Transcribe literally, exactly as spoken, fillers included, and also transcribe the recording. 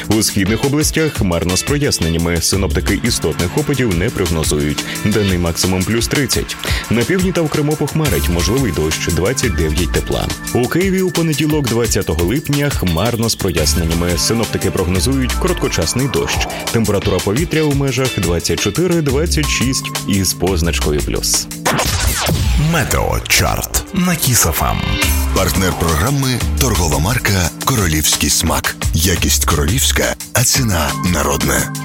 У східних областях хмарно з проясненнями. Синоптики істотних опадів не прогнозують. Денний максимум плюс тридцять. На півдні та в Криму похмарить, можливий дощ, двадцять дев'ять тепла. У Києві у понеділок, двадцятого липня, хмарно з проясненнями. Синоптики прогнозують короткочасний дощ. Температура повітря у межах двадцять чотири - двадцять шість із позначкою плюс. Метеочарт на Кіс еф ем. Партнер програми – торгова марка «Королівський смак». Якість королівська, а ціна народна.